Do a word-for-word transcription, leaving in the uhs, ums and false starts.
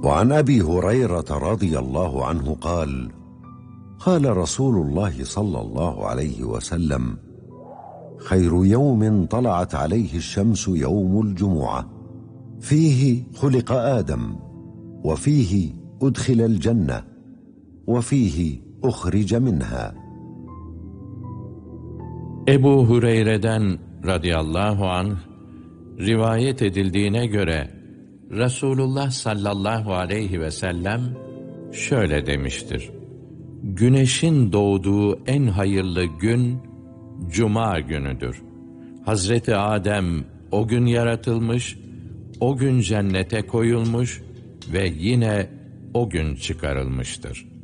وعن أبي هريرة رضي الله عنه قال قال رسول الله صلى الله عليه وسلم خير يوم طلعت عليه الشمس يوم الجمعة فيه خلق آدم وفيه أدخل الجنة وفيه أخرج منها. Ebu Hureyre'den radıyallahu anh rivayet edildiğine göre Resulullah sallallahu aleyhi ve sellem şöyle demiştir: Güneşin doğduğu en hayırlı gün Cuma günüdür. Hazreti Adem o gün yaratılmış, o gün cennete koyulmuş ve yine o gün çıkarılmıştır.